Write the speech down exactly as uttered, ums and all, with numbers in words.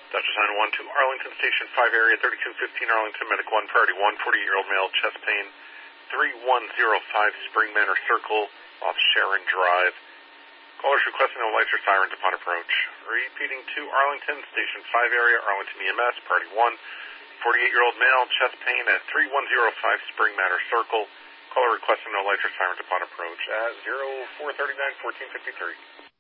Dutchess nine one to Arlington Station five area, thirty-two fifteen Arlington, Medic one, priority one, forty-eight-year-old male, chest pain, three one zero five Spring Manor Circle, off Sharon Drive. Callers requesting no lights or sirens upon approach. Repeating to Arlington Station five area, Arlington E M S, priority one, forty-eight-year-old male, chest pain at three one zero five Spring Manor Circle. Caller requesting no lights or sirens upon approach at zero four thirty-nine fourteen fifty-three.